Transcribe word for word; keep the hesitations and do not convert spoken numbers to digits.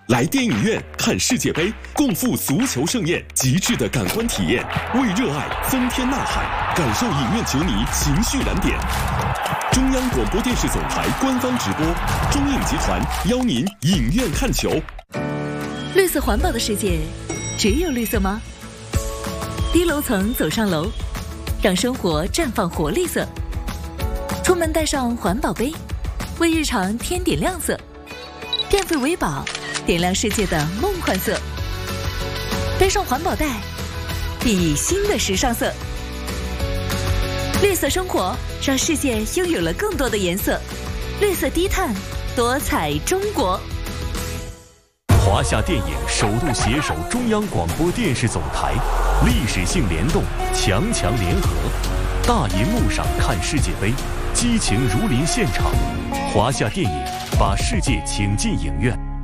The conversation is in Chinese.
来电影院看世界杯，共赴足球盛宴，极致的感官体验，为热爱增添呐喊，感受影院球迷情绪燃点。中央广播电视总台官方直播，中影集团邀您影院看球。 绿色环保的世界，只有绿色吗？低楼层走上楼，让生活绽放活力色。出门带上环保杯，为日常添点亮色。变废为宝，点亮世界的梦幻色。背上环保袋，熠熠新的时尚色。绿色生活，让世界拥有了更多的颜色。绿色低碳，多彩中国。 华夏电影首度携手中央广播电视总台，历史性联动，强强联合。大银幕上看世界杯，激情如临现场。华夏电影把世界请进影院。